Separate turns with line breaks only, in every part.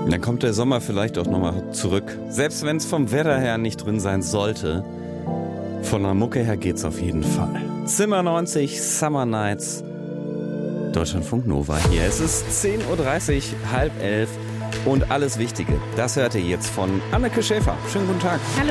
Dann kommt der Sommer vielleicht auch nochmal zurück. Selbst wenn es vom Wetter her nicht drin sein sollte, von der Mucke her geht's auf jeden Fall. Zimmer 90, Summer Nights, Deutschlandfunk Nova hier. Es ist 10.30 Uhr, 10:30 und alles Wichtige, das hört ihr jetzt von Anneke Schäfer. Schönen guten Tag.
Hallo.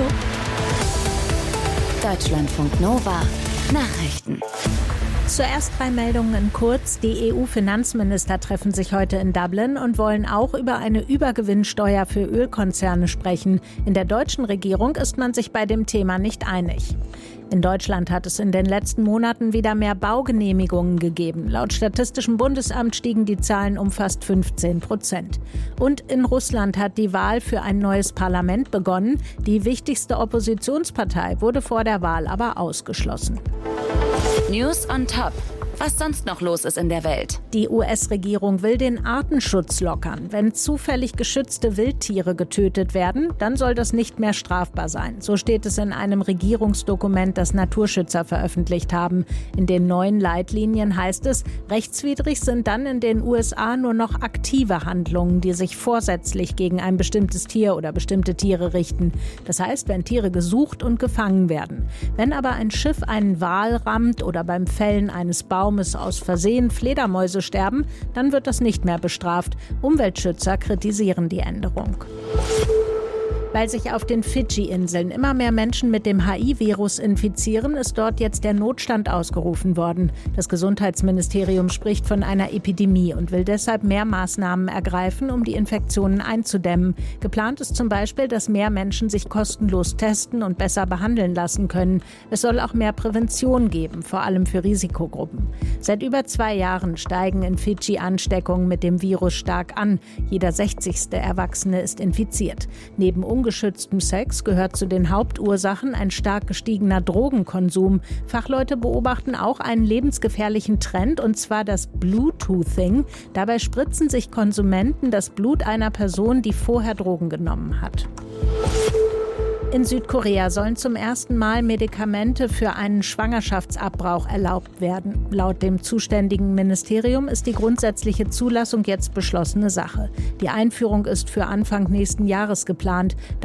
Deutschlandfunk Nova Nachrichten.
Zuerst 3 Meldungen in kurz. Die EU-Finanzminister treffen sich heute in Dublin und wollen auch über eine Übergewinnsteuer für Ölkonzerne sprechen. In der deutschen Regierung ist man sich bei dem Thema nicht einig. In Deutschland hat es in den letzten Monaten wieder mehr Baugenehmigungen gegeben. Laut Statistischem Bundesamt stiegen die Zahlen um fast 15%. Und in Russland hat die Wahl für ein neues Parlament begonnen. Die wichtigste Oppositionspartei wurde vor der Wahl aber ausgeschlossen.
News on Top. Was sonst noch los ist in der Welt.
Die US-Regierung will den Artenschutz lockern. Wenn zufällig geschützte Wildtiere getötet werden, dann soll das nicht mehr strafbar sein. So steht es in einem Regierungsdokument, das Naturschützer veröffentlicht haben. In den neuen Leitlinien heißt es, rechtswidrig sind dann in den USA nur noch aktive Handlungen, die sich vorsätzlich gegen ein bestimmtes Tier oder bestimmte Tiere richten. Das heißt, wenn Tiere gesucht und gefangen werden. Wenn aber ein Schiff einen Wal rammt oder beim Fällen eines Baums aus Versehen Fledermäuse sterben, dann wird das nicht mehr bestraft. Umweltschützer kritisieren die Änderung. Weil sich auf den Fidschi-Inseln immer mehr Menschen mit dem HIV-Virus infizieren, ist dort jetzt der Notstand ausgerufen worden. Das Gesundheitsministerium spricht von einer Epidemie und will deshalb mehr Maßnahmen ergreifen, um die Infektionen einzudämmen. Geplant ist zum Beispiel, dass mehr Menschen sich kostenlos testen und besser behandeln lassen können. Es soll auch mehr Prävention geben, vor allem für Risikogruppen. Seit über 2 Jahren steigen in Fidschi Ansteckungen mit dem Virus stark an. Jeder 60. Erwachsene ist infiziert. Neben ungeschütztem Sex gehört zu den Hauptursachen ein stark gestiegener Drogenkonsum. Fachleute beobachten auch einen lebensgefährlichen Trend, und zwar das Bluetoothing. Dabei spritzen sich Konsumenten das Blut einer Person, die vorher Drogen genommen hat. In Südkorea sollen zum ersten Mal Medikamente für einen Schwangerschaftsabbruch erlaubt werden. Laut dem zuständigen Ministerium ist die grundsätzliche Zulassung jetzt beschlossene Sache. Die Einführung ist für Anfang nächsten Jahres geplant.